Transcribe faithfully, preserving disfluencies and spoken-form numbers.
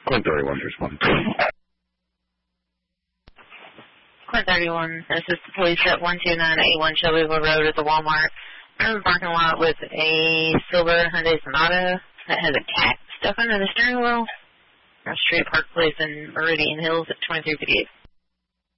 Quinn thirty-one, respond. Quinn thirty-one, assist the police at one two nine eight one Shelbyville Road at the Walmart. I'm in the parking lot with a silver Hyundai Sonata that has a cat stuck under the steering wheel. Street Park Place in Meridian Hills at twenty-three fifty-eight.